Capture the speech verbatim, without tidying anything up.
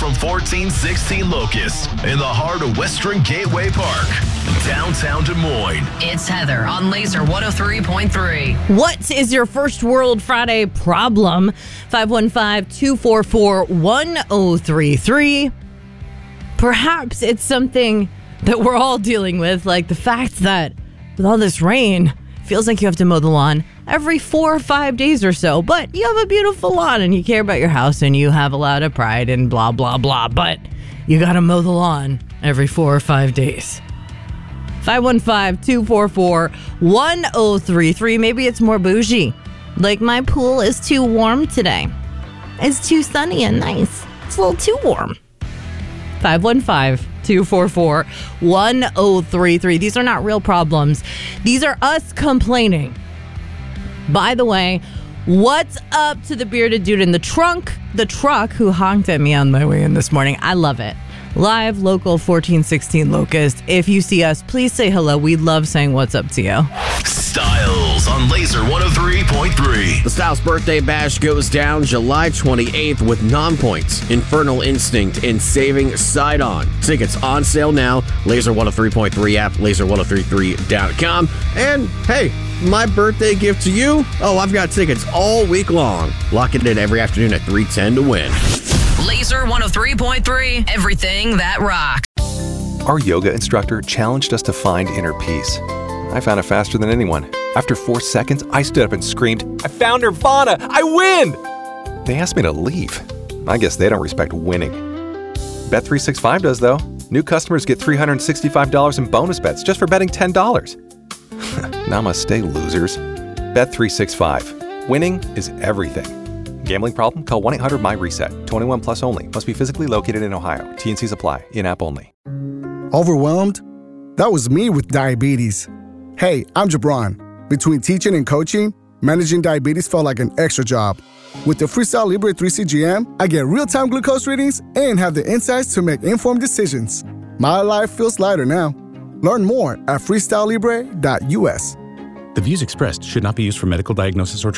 from fourteen sixteen Locust in the heart of Western Gateway Park, downtown Des Moines. It's Heather on Laser one oh three point three. What is your First World Friday problem? five one five, two four four, one oh three three. Perhaps it's something that we're all dealing with, like the fact that with all this rain, it feels like you have to mow the lawn every four or five days or so. But you have a beautiful lawn and you care about your house and you have a lot of pride and blah, blah, blah. But you got to mow the lawn every four or five days. five one five, two four four, one oh three three. Maybe it's more bougie. Like my pool is too warm today. It's too sunny and nice. It's a little too warm. five one five, two four four, one oh three three. These are not real problems. These are us complaining. By the way, what's up to the bearded dude in the trunk? The truck who honked at me on my way in this morning. I love it. Live, local, fourteen sixteen Locust. If you see us, please say hello. We love saying what's up to you. Styles on Laser one oh three point three. The Styles Birthday Bash goes down July twenty-eighth with Non-Points, Infernal Instinct, and Saving Sidon. Tickets on sale now. Laser one oh three point three app, laser one oh three three dot com. And hey, my birthday gift to you? Oh, I've got tickets all week long. Lock it in every afternoon at three ten to win. Laser one oh three point three, everything that rocks. Our yoga instructor challenged us to find inner peace. I found it faster than anyone. After four seconds, I stood up and screamed, "I found Nirvana! I win!" They asked me to leave. I guess they don't respect winning. Bet three sixty-five does, though. New customers get three hundred sixty-five dollars in bonus bets just for betting ten dollars. Namaste, losers. Bet three sixty-five. Winning is everything. Gambling problem? Call one eight hundred M Y reset. twenty-one plus only. Must be physically located in Ohio. T and Cs apply. In-app only. Overwhelmed? That was me with diabetes. Hey, I'm Jabron. Between teaching and coaching, managing diabetes felt like an extra job. With the Freestyle Libre three C G M, I get real-time glucose readings and have the insights to make informed decisions. My life feels lighter now. Learn more at freestyle libre dot u s. The views expressed should not be used for medical diagnosis or